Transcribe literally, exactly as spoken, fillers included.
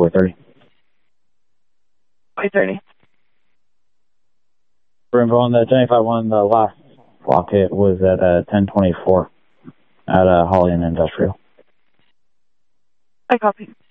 four thirty. four thirty. For info on the ten five one, the last block hit was at uh, ten twenty-four at uh, Holly and Industrial. I copy.